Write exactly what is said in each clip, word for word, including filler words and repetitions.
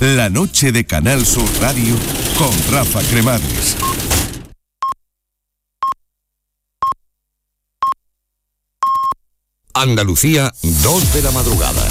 La noche de Canal Sur Radio con Rafa Cremades. Andalucía, dos de la madrugada.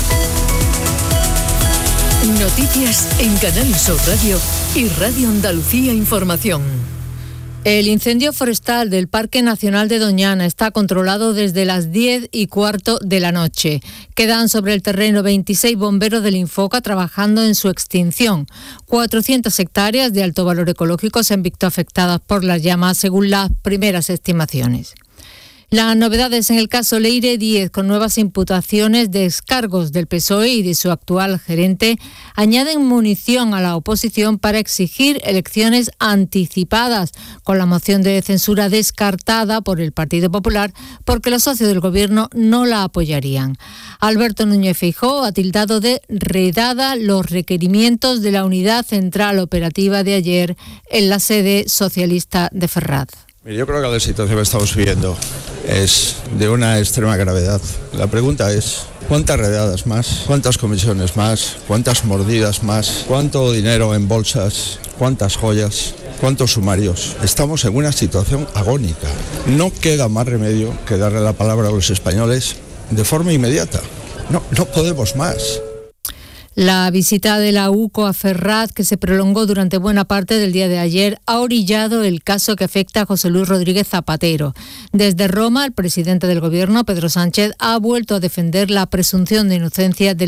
Noticias en Canal Sur Radio y Radio Andalucía Información. El incendio forestal del Parque Nacional de Doñana está controlado desde las diez y cuarto de la noche. Quedan sobre el terreno veintiséis bomberos del Infoca trabajando en su extinción. cuatrocientas hectáreas de alto valor ecológico se han visto afectadas por las llamas, según las primeras estimaciones. Las novedades en el caso Leire Díez, con nuevas imputaciones de descargos del P S O E y de su actual gerente, añaden munición a la oposición para exigir elecciones anticipadas, con la moción de censura descartada por el Partido Popular porque los socios del Gobierno no la apoyarían. Alberto Núñez Feijóo ha tildado de redada los requerimientos de la Unidad Central Operativa de ayer en la sede socialista de Ferraz. Yo creo que la situación que estamos viviendo es de una extrema gravedad. La pregunta es, ¿cuántas redadas más? ¿Cuántas comisiones más? ¿Cuántas mordidas más? ¿Cuánto dinero en bolsas? ¿Cuántas joyas? ¿Cuántos sumarios? Estamos en una situación agónica. No queda más remedio que darle la palabra a los españoles de forma inmediata. No, no podemos más. La visita de la U C O a Ferraz, que se prolongó durante buena parte del día de ayer, ha orillado el caso que afecta a José Luis Rodríguez Zapatero. Desde Roma, el presidente del Gobierno, Pedro Sánchez, ha vuelto a defender la presunción de inocencia del